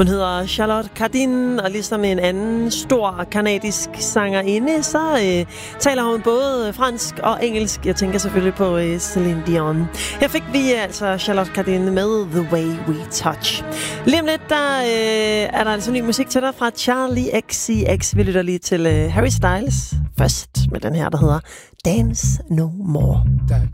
Hun hedder Charlotte Cardin, og ligesom en anden stor kanadisk sangerinde, så taler hun både fransk og engelsk. Jeg tænker selvfølgelig på Celine Dion. Her fik vi altså Charlotte Cardin med The Way We Touch. Lige om lidt, der er der altså ny musik til dig fra Charlie XCX. Vi lytter lige til Harry Styles først med den her, der hedder Dance No More.